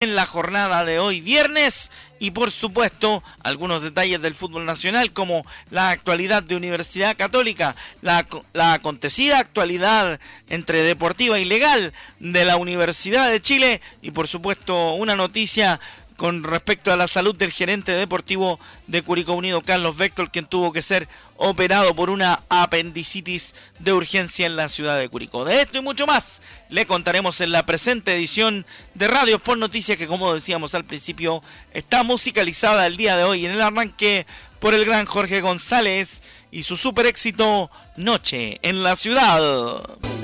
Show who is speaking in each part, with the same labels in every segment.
Speaker 1: en la jornada de hoy viernes y por supuesto algunos detalles del fútbol nacional como la actualidad de Universidad Católica, la acontecida actualidad entre Deportiva y Legal de la Universidad de Chile y por supuesto una noticia con respecto a la salud del gerente deportivo de Curicó Unido, Carlos Vector, quien tuvo que ser operado por una apendicitis de urgencia en la ciudad de Curicó. De esto y mucho más le contaremos en la presente edición de Radio Sport Noticias, que como decíamos al principio, está musicalizada el día de hoy en el arranque por el gran Jorge González y su super éxito Noche en la Ciudad.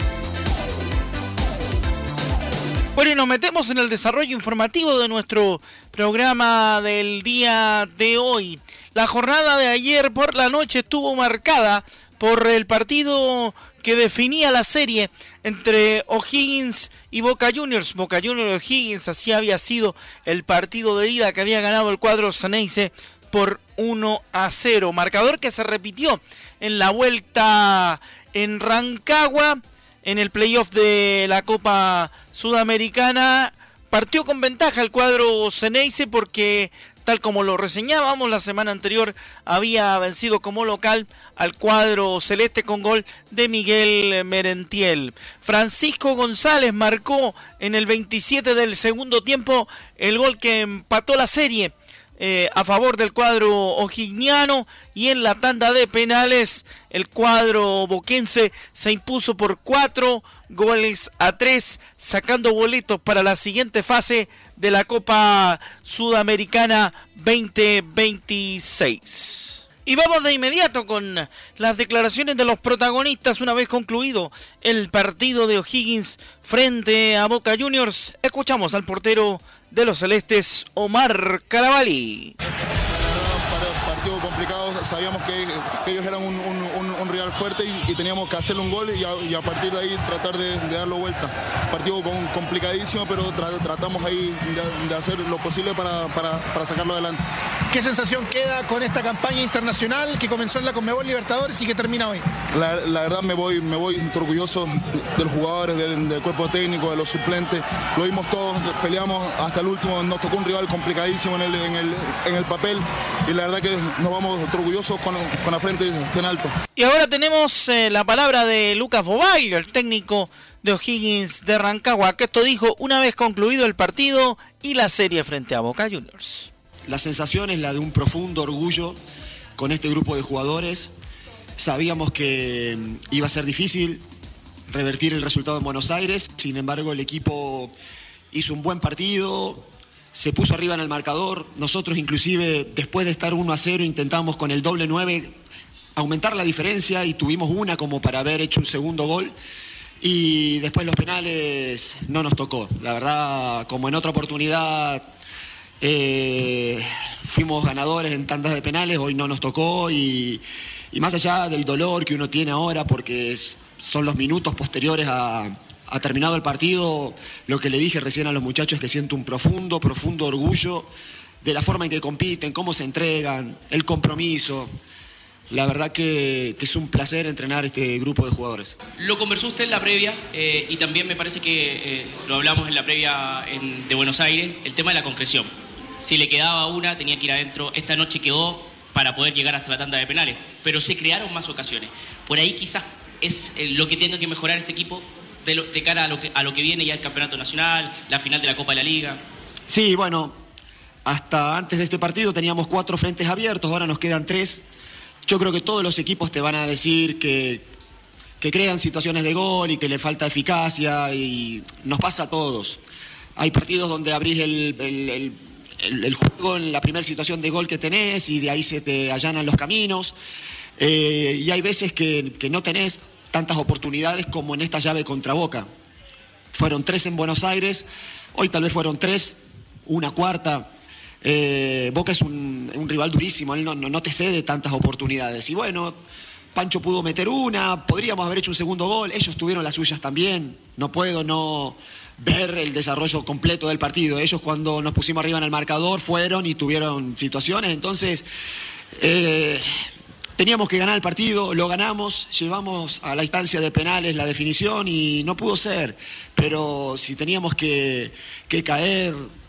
Speaker 1: Bueno, y nos metemos en el desarrollo informativo de nuestro programa del día de hoy. La jornada de ayer por la noche estuvo marcada por el partido que definía la serie entre O'Higgins y Boca Juniors. Boca Juniors O'Higgins, así había sido el partido de ida que había ganado el cuadro Xeneize por 1-0. Marcador que se repitió en la vuelta en Rancagua. En el playoff de la Copa Sudamericana partió con ventaja el cuadro Xeneize porque, tal como lo reseñábamos la semana anterior, había vencido como local al cuadro celeste con gol de Miguel Merentiel. Francisco González marcó en el 27 del segundo tiempo el gol que empató la serie a favor del cuadro o'higniano, y en la tanda de penales el cuadro boquense se impuso por 4-3, sacando boletos para la siguiente fase de la Copa Sudamericana 2026. Y vamos de inmediato con las declaraciones de los protagonistas una vez concluido el partido de O'Higgins frente a Boca Juniors. Escuchamos al portero de los celestes, Omar Carabalí.
Speaker 2: Partido complicado, sabíamos que ellos eran un rival fuerte y teníamos que hacerle un gol y a partir de ahí tratar de darlo vuelta. Partido complicadísimo, pero tratamos ahí de hacer lo posible para sacarlo adelante.
Speaker 3: ¿Qué sensación queda con esta campaña internacional que comenzó en la Conmebol Libertadores y que termina hoy?
Speaker 2: La verdad me voy orgulloso de los jugadores, del cuerpo técnico, de los suplentes. Lo vimos todos, peleamos hasta el último, nos tocó un rival complicadísimo en el papel y la verdad que nos vamos orgullosos con la frente en alto.
Speaker 1: Y ahora tenemos la palabra de Lucas Bobaglio, el técnico de O'Higgins de Rancagua, que esto dijo una vez concluido el partido y la serie frente a Boca Juniors.
Speaker 4: La sensación es la de un profundo orgullo con este grupo de jugadores. Sabíamos que iba a ser difícil revertir el resultado en Buenos Aires, sin embargo el equipo hizo un buen partido, se puso arriba en el marcador. Nosotros inclusive después de estar 1-0 intentamos con el doble 9 aumentar la diferencia y tuvimos una como para haber hecho un segundo gol. Y después los penales no nos tocó. La verdad, como en otra oportunidad fuimos ganadores en tandas de penales, hoy no nos tocó y más allá del dolor que uno tiene ahora porque son los minutos posteriores a terminado el partido, lo que le dije recién a los muchachos es que siento un profundo orgullo de la forma en que compiten, cómo se entregan, el compromiso. La verdad que es un placer entrenar este grupo de jugadores.
Speaker 5: Lo conversó usted en la previa y también me parece que lo hablamos en la previa de Buenos Aires, el tema de la concreción. Si le quedaba una, tenía que ir adentro. Esta noche quedó para poder llegar hasta la tanda de penales, pero se crearon más ocasiones. Por ahí quizás es lo que tenga que mejorar este equipo de cara a lo que viene ya el campeonato nacional, la final de la Copa de la Liga.
Speaker 4: Sí, bueno, hasta antes de este partido teníamos 4 frentes abiertos, ahora nos quedan 3. Yo creo que todos los equipos te van a decir que crean situaciones de gol y que le falta eficacia, y nos pasa a todos. Hay partidos donde abrís el juego en la primera situación de gol que tenés y de ahí se te allanan los caminos. Y hay veces que no tenés tantas oportunidades como en esta llave contra Boca. Fueron 3 en Buenos Aires, hoy tal vez fueron 3, una cuarta. Boca es un rival durísimo, él no te cede tantas oportunidades. Y bueno, Pancho pudo meter una, podríamos haber hecho un segundo gol, ellos tuvieron las suyas también. No puedo no ver el desarrollo completo del partido. Ellos cuando nos pusimos arriba en el marcador fueron y tuvieron situaciones, entonces teníamos que ganar el partido, lo ganamos, llevamos a la instancia de penales la definición y no pudo ser. Pero si teníamos que caer